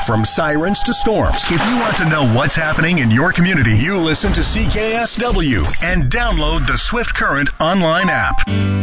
From sirens to storms, if you want to know what's happening in your community, you listen to CKSW and download the Swift Current online app.